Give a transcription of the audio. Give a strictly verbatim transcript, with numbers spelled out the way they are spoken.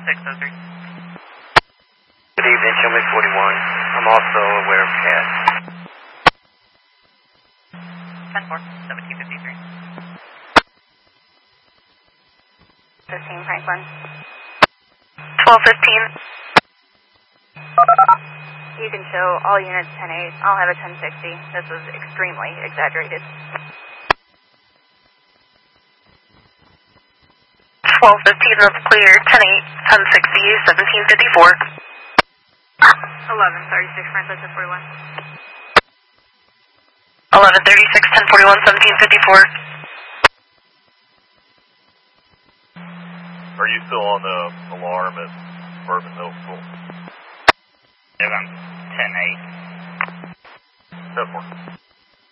six oh three. Good evening, show me forty-one. I'm also aware of cat. ten four, seventeen fifty-three. fifteen Franklin. twelve fifteen. You can show all units ten eight. I'll have a ten sixty. This was extremely exaggerated. twelve fifteen, that's clear. ten eight, ten sixty, seventeen fifty-four. eleven thirty-six Franklin, ten forty-one. eleven thirty-six, ten forty-one, seventeen fifty-four. Are you still on the alarm at Bourbon Middle School? Yeah, I'm ten eight. ten four.